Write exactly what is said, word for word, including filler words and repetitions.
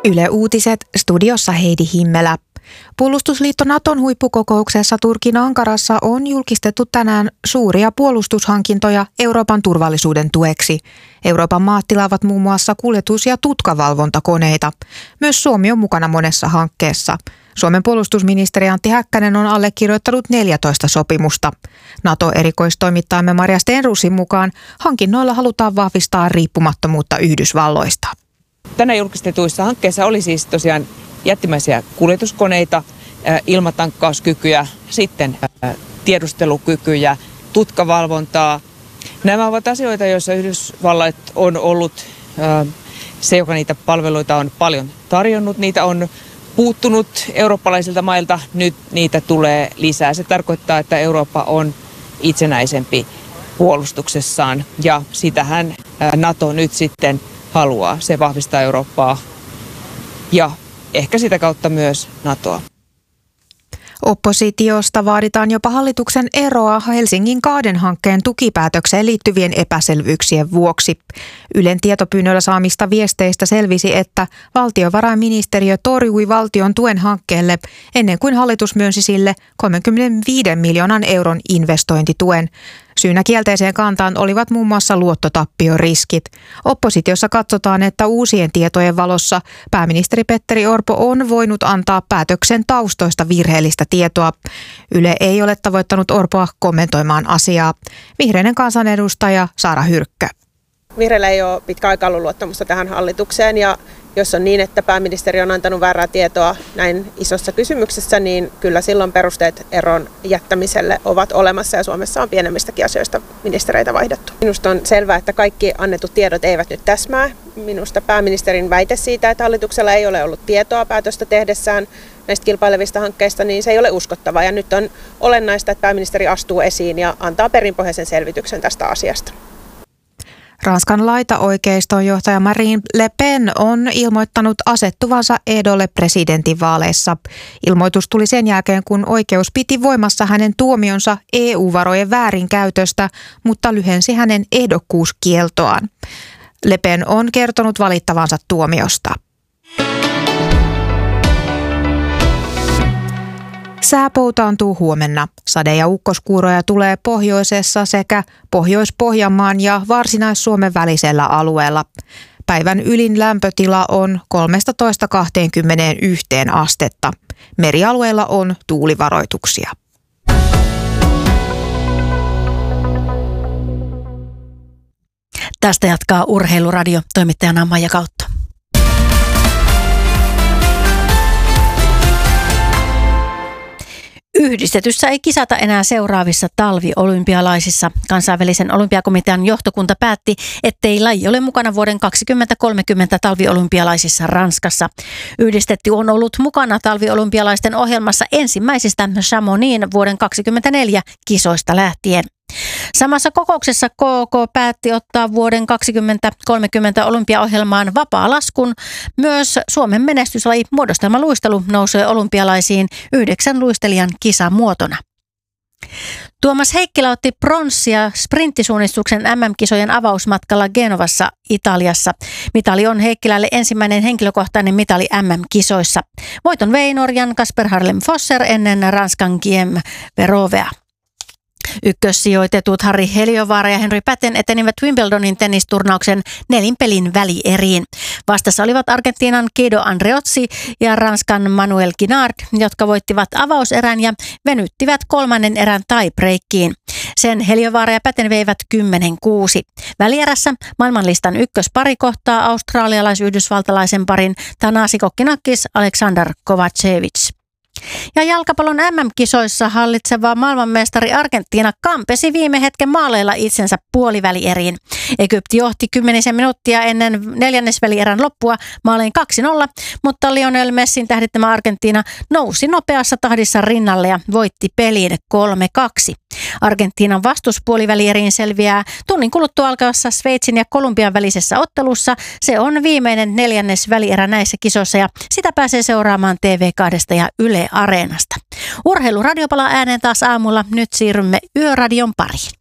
Yle Uutiset, studiossa Heidi Himmelä. Puolustusliitto Naton huippukokouksessa Turkin Ankarassa on julkistettu tänään suuria puolustushankintoja Euroopan turvallisuuden tueksi. Euroopan maat tilaavat muun muassa kuljetus- ja tutkavalvontakoneita. Myös Suomi on mukana monessa hankkeessa. Suomen puolustusministeri Antti Häkkänen on allekirjoittanut neljätoista sopimusta. NATO-erikoistoimittajamme Maria Stenrusin mukaan hankinnoilla halutaan vahvistaa riippumattomuutta Yhdysvalloista. Tänään julkistetuissa hankkeissa oli siis tosiaan jättimäisiä kuljetuskoneita, ilmatankkauskykyjä, sitten tiedustelukykyjä, tutkavalvontaa. Nämä ovat asioita, joissa Yhdysvallat on ollut se, joka niitä palveluita on paljon tarjonnut. Niitä on puuttunut eurooppalaisilta mailta, nyt niitä tulee lisää. Se tarkoittaa, että Eurooppa on itsenäisempi puolustuksessaan ja sitähän NATO nyt sitten haluaa. Se vahvistaa Eurooppaa ja ehkä sitä kautta myös NATOa. Oppositiosta vaaditaan jopa hallituksen eroa Helsingin Kaaden-hankkeen tukipäätökseen liittyvien epäselvyyksien vuoksi. Ylen tietopyynnöllä saamista viesteistä selvisi, että valtiovarainministeriö torjui valtion tuen hankkeelle ennen kuin hallitus myönsi sille kolmekymmentäviisi miljoonan euron investointituen. Syynä kielteiseen kantaan olivat muun muassa luottotappioriskit. Oppositiossa katsotaan, että uusien tietojen valossa pääministeri Petteri Orpo on voinut antaa päätöksen taustoista virheellistä tietoa. Yle ei ole tavoittanut Orpoa kommentoimaan asiaa. Vihreiden kansanedustaja Saara Hyrkkö. Vihreillä ei ole pitkä aikaa ollut luottamusta tähän hallitukseen ja jos on niin, että pääministeri on antanut väärää tietoa näin isossa kysymyksessä, niin kyllä silloin perusteet eron jättämiselle ovat olemassa ja Suomessa on pienemmistäkin asioista ministereitä vaihdettu. Minusta on selvää, että kaikki annetut tiedot eivät nyt täsmää. Minusta pääministerin väite siitä, että hallituksella ei ole ollut tietoa päätöstä tehdessään näistä kilpailevista hankkeista, niin se ei ole uskottavaa. Ja nyt on olennaista, että pääministeri astuu esiin ja antaa perinpohjaisen selvityksen tästä asiasta. Ranskan laitaoikeiston johtaja Marine Le Pen on ilmoittanut asettuvansa ehdolle presidentinvaaleissa. Ilmoitus tuli sen jälkeen, kun oikeus piti voimassa hänen tuomionsa E U-varojen väärinkäytöstä, mutta lyhensi hänen ehdokkuuskieltoaan. Le Pen on kertonut valittavansa tuomiosta. Sää poutaantuu huomenna. Sade- ja ukkoskuuroja tulee pohjoisessa sekä Pohjois-Pohjanmaan ja Varsinais-Suomen välisellä alueella. Päivän ylin lämpötila on kolmetoista kaksikymmentäyksi astetta. Merialueilla on tuulivaroituksia. Tästä jatkaa Urheiluradio toimittajana Maija Kautto. Yhdistetyssä ei kisata enää seuraavissa talviolympialaisissa. Kansainvälisen olympiakomitean johtokunta päätti, ettei laji ole mukana vuoden kaksituhattakolmekymmentä talviolympialaisissa Ranskassa. Yhdistetty on ollut mukana talviolympialaisten ohjelmassa ensimmäisistä Chamonixin vuoden kaksikymmentäneljä kisoista lähtien. Samassa kokouksessa K K päätti ottaa vuoden kaksituhattakolmekymmentä olympiaohjelmaan vapaa-laskun. Myös Suomen menestyslaji muodostelmaluistelu nousee olympialaisiin yhdeksän luistelijan kisamuotona. Tuomas Heikkilä otti pronssia sprinttisuunnistuksen M M-kisojen avausmatkalla Genovassa Italiassa. Mitali on Heikkilälle ensimmäinen henkilökohtainen mitali M M-kisoissa. Voiton vei Norjan Kasper Harlem Fosser ennen Ranskan Guillaume Verovea. Ykkössijoitetut Harri Heliövaara ja Henri Päten etenivät Wimbledonin tennisturnauksen nelinpelin välieriin. Vastassa olivat Argentiinan Guido Andreozzi ja Ranskan Manuel Guinard, jotka voittivat avauserän ja venyttivät kolmannen erän tiebreakkiin. Sen Heliövaara ja Päten veivät kymmenen kuusi. Välierässä maailmanlistan ykköspari kohtaa australialais-yhdysvaltalaisen parin Thanasi Kokkinakis Alexander Kovacevic. Ja jalkapallon M M-kisoissa hallitseva maailmanmestari Argentiina kampesi viime hetken maaleilla itsensä puolivälieriin. Egypti johti kymmenisen minuuttia ennen neljännesvälierän loppua maalein kaksi nolla, mutta Lionel Messin tähdittämä Argentiina nousi nopeassa tahdissa rinnalle ja voitti peliin kolme kaksi. Argentiinan vastuspuolivälieriin selviää tunnin kuluttua alkavassa Sveitsin ja Kolumbian välisessä ottelussa. Se on viimeinen neljännes välierä näissä kisoissa ja sitä pääsee seuraamaan T V kaksi ja Yle Areenasta. Urheiluradio palaa ääneen taas aamulla. Nyt siirrymme Yöradion pariin.